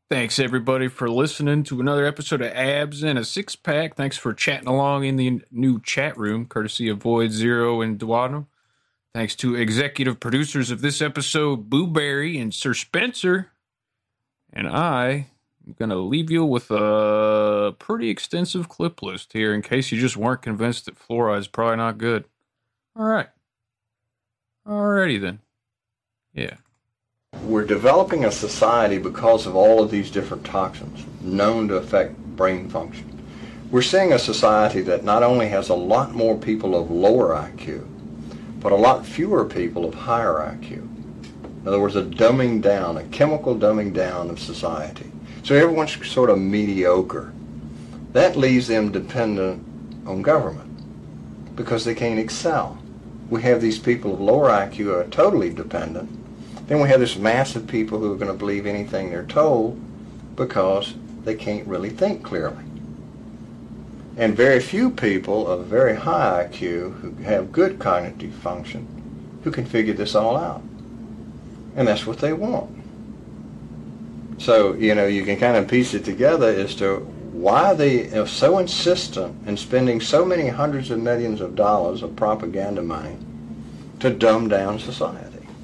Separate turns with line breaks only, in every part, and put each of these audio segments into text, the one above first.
Thanks everybody for listening to another episode of Abs and a Six Pack. Thanks for chatting along in the new chat room, courtesy of Void Zero and Duano. Thanks to executive producers of this episode, Boo Berry and Sir Spencer. And I'm going to leave you with a pretty extensive clip list here in case you just weren't convinced that fluoride is probably not good. All right. Alrighty then. Yeah.
We're developing a society because of all of these different toxins known to affect brain function. We're seeing a society that not only has a lot more people of lower IQ, but a lot fewer people of higher IQ. In other words, a dumbing down, a chemical dumbing down of society. So everyone's sort of mediocre. That leaves them dependent on government because they can't excel. We have these people of lower IQ who are totally dependent. Then we have this mass of people who are going to believe anything they're told because they can't really think clearly. And very few people of very high IQ who have good cognitive function who can figure this all out. And that's what they want. So, you can kind of piece it together as to why they are so insistent in spending so many hundreds of millions of dollars of propaganda money to dumb down society.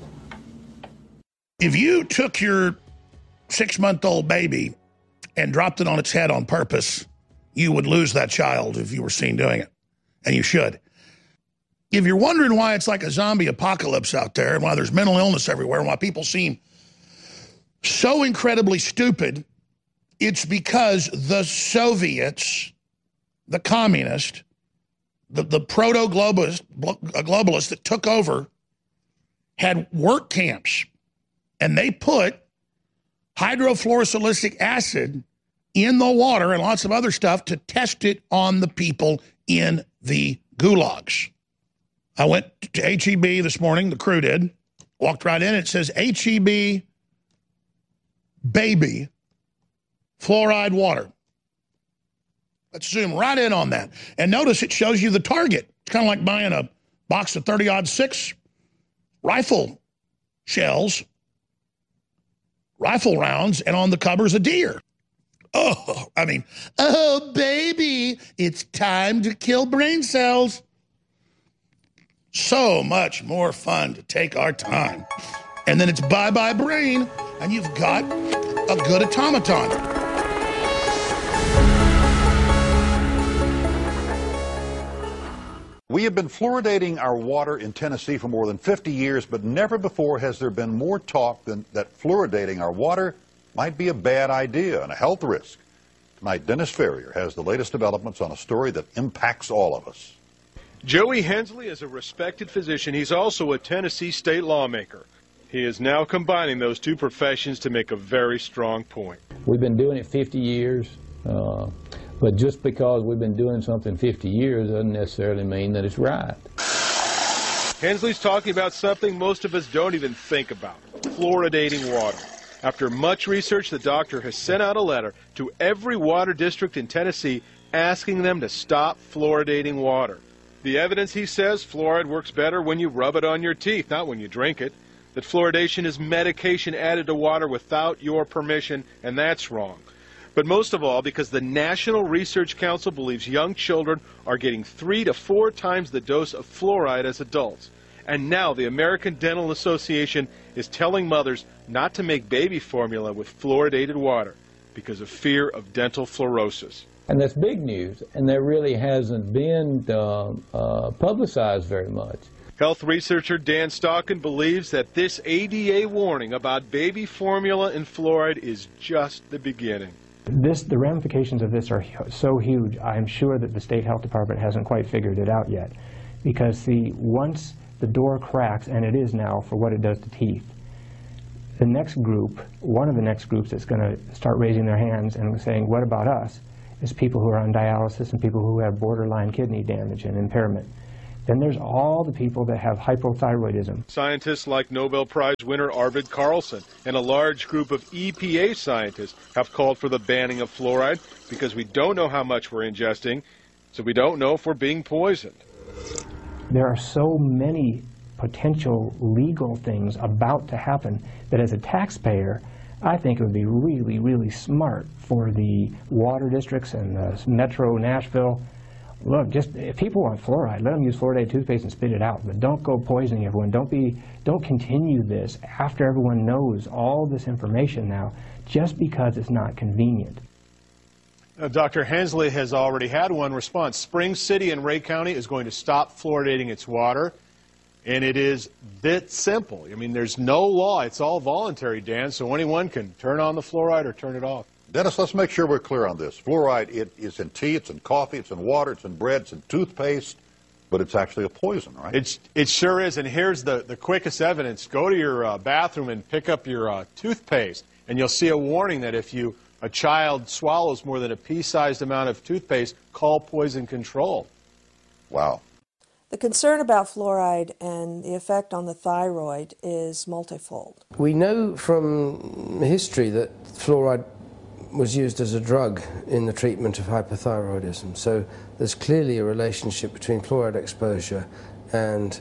If you took your 6-month-old baby and dropped it on its head on purpose, you would lose that child if you were seen doing it. And you should. If you're wondering why it's like a zombie apocalypse out there and why there's mental illness everywhere and why people seem so incredibly stupid, it's because the Soviets, the communists, the proto-globalists that took over had work camps. And they put hydrofluorosilicic acid in the water and lots of other stuff to test it on the people in the gulags. I went to HEB this morning, the crew did, walked right in, it says HEB baby fluoride water. Let's zoom right in on that. And notice it shows you the target. It's kind of like buying a box of 30-06 rifle shells, rifle rounds, and on the cover's a deer. Oh baby, it's time to kill brain cells. So much more fun to take our time. And then it's bye-bye brain, and you've got a good automaton.
We have been fluoridating our water in Tennessee for more than 50 years, but never before has there been more talk that fluoridating our water might be a bad idea and a health risk. Tonight, Dennis Ferrier has the latest developments on a story that impacts all of us.
Joey Hensley is a respected physician. He's also a Tennessee state lawmaker. He is now combining those two professions to make a very strong point.
We've been doing it 50 years. But just because we've been doing something 50 years doesn't necessarily mean that it's right.
Hensley's talking about something most of us don't even think about, fluoridating water. After much research, the doctor has sent out a letter to every water district in Tennessee asking them to stop fluoridating water. The evidence, he says, fluoride works better when you rub it on your teeth, not when you drink it. That fluoridation is medication added to water without your permission, and that's wrong. But most of all, because the National Research Council believes young children are getting 3 to 4 times the dose of fluoride as adults. And now the American Dental Association is telling mothers not to make baby formula with fluoridated water because of fear of dental fluorosis.
And that's big news, and that really hasn't been publicized very much.
Health researcher Dan Stockin believes that this ADA warning about baby formula and fluoride is just the beginning.
The ramifications of this are so huge, I'm sure that the state health department hasn't quite figured it out yet. Because once the door cracks, and it is now for what it does to teeth, the next group, one of the next groups that's going to start raising their hands and saying, what about us, is people who are on dialysis and people who have borderline kidney damage and impairment. Then there's all the people that have hypothyroidism.
Scientists like Nobel Prize winner Arvid Carlson and a large group of EPA scientists have called for the banning of fluoride because we don't know how much we're ingesting, so we don't know if we're being poisoned.
There are so many potential legal things about to happen that as a taxpayer, I think it would be really, really smart for the water districts and the Metro Nashville. Look, just if people want fluoride, let them use fluoridated toothpaste and spit it out. But don't go poisoning everyone. Don't continue this after everyone knows all this information now, just because it's not convenient.
Dr. Hensley has already had one response. Spring City in Ray County is going to stop fluoridating its water, and it is that simple. I mean, there's no law. It's all voluntary, Dan, so anyone can turn on the fluoride or turn it off.
Dennis, let's make sure we're clear on this. Fluoride, it is in tea, it's in coffee, it's in water, it's in bread, it's in toothpaste, but it's actually a poison, right?
It sure is, and here's the quickest evidence. Go to your bathroom and pick up your toothpaste, and you'll see a warning that if a child swallows more than a pea-sized amount of toothpaste, call poison control.
Wow.
The concern about fluoride and the effect on the thyroid is multifold.
We know from history that fluoride was used as a drug in the treatment of hypothyroidism. So there's clearly a relationship between fluoride exposure and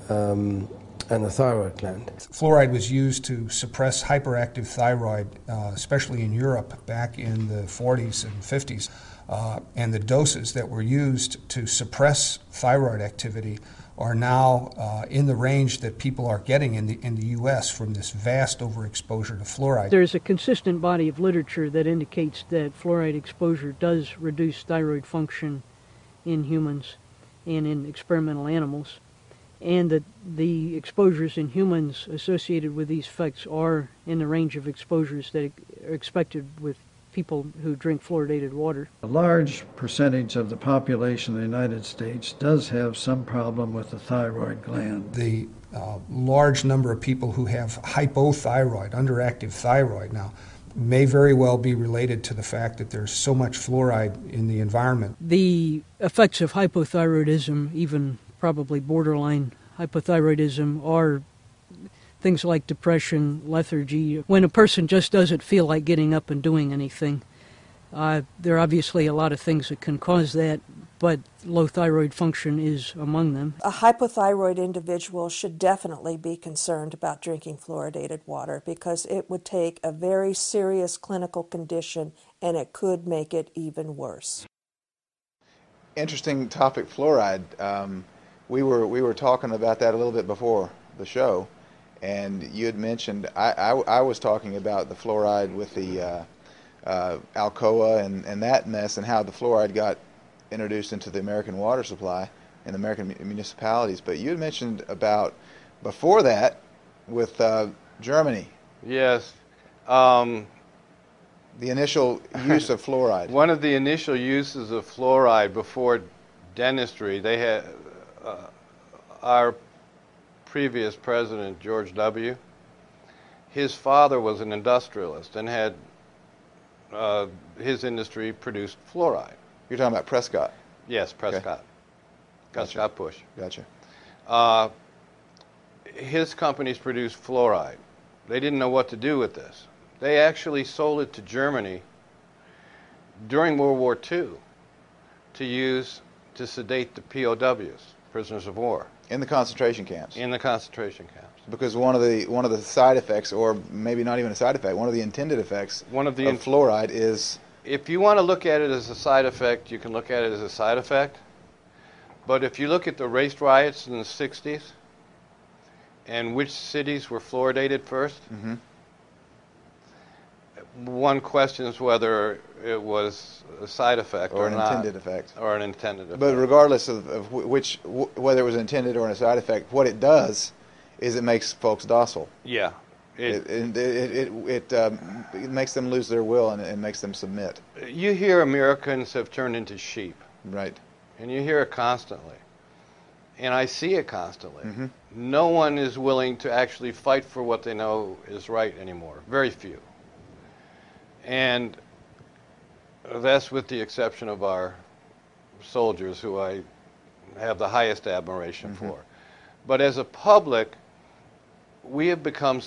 the thyroid gland.
Fluoride was used to suppress hyperactive thyroid, especially in Europe back in the 40s and 50s. And the doses that were used to suppress thyroid activity are now in the range that people are getting in the U.S. from this vast overexposure to fluoride.
There's a consistent body of literature that indicates that fluoride exposure does reduce thyroid function in humans and in experimental animals, and that the exposures in humans associated with these effects are in the range of exposures that are expected with people who drink fluoridated water.
A large percentage of the population of the United States does have some problem with the thyroid gland.
The large number of people who have hypothyroid, underactive thyroid now, may very well be related to the fact that there's so much fluoride in the environment.
The effects of hypothyroidism, even probably borderline hypothyroidism, are things like depression, lethargy. When a person just doesn't feel like getting up and doing anything, there are obviously a lot of things that can cause that, but low thyroid function is among them.
A hypothyroid individual should definitely be concerned about drinking fluoridated water because it would take a very serious clinical condition and it could make it even worse.
Interesting topic, fluoride. We were talking about that a little bit before the show. And you had mentioned, I was talking about the fluoride with the Alcoa and that mess, and how the fluoride got introduced into the American water supply in American municipalities. But you had mentioned about before that with Germany.
Yes.
The initial use of fluoride.
One of the initial uses of fluoride before dentistry, they had our previous president, George W., his father was an industrialist and had his industry produced fluoride.
You're talking about Prescott?
Yes, Prescott.
Okay.
Prescott Bush.
Gotcha.
His companies produced fluoride. They didn't know what to do with this. They actually sold it to Germany during World War II to use to sedate the POWs, prisoners of war.
In the concentration camps.
In the concentration camps.
Because one of the side effects, or maybe not even a side effect, one of the intended effects of fluoride is...
If you want to look at it as a side effect, you can look at it as a side effect. But if you look at the race riots in the 60s and which cities were fluoridated first, one questions whether it was a side effect or
an intended effect.
Or an intended effect.
But regardless of whether it was intended or a side effect, what it does is it makes folks docile.
Yeah.
It makes them lose their will and makes them submit.
You hear Americans have turned into sheep.
Right.
And you hear it constantly. And I see it constantly. No one is willing to actually fight for what they know is right anymore. Very few. And that's with the exception of our soldiers, who I have the highest admiration for. But as a public, we have become